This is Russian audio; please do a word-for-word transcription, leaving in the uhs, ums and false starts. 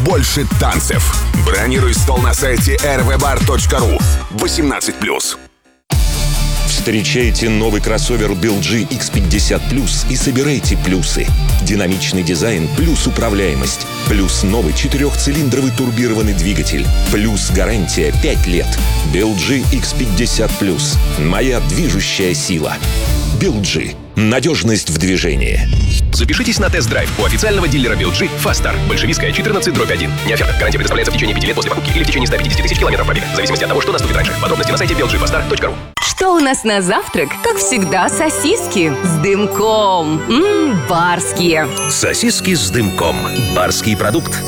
больше танцев. Бронируй стол на сайте эр ви бар точка ру. восемнадцать плюс. Встречайте новый кроссовер би эл джи икс пятьдесят плюс и собирайте плюсы. Динамичный дизайн плюс управляемость, плюс новый четырехцилиндровый турбированный двигатель, плюс гарантия пять лет. би эл джи икс пятьдесят плюс. Моя движущая сила. би эл джи. Надежность в движении. Запишитесь на тест-драйв у официального дилера би эл джи «Фастар». Большевистская, четырнадцать дробь один. Не оферта. Гарантия предоставляется в течение пяти лет после покупки или в течение ста пятидесяти тысяч километров пробега. В зависимости от того, что наступит раньше. Подробности на сайте би эл джи фастар точка ру. Что у нас на завтрак? Как всегда, сосиски с дымком. Ммм, барские. Сосиски с дымком. Барский продукт.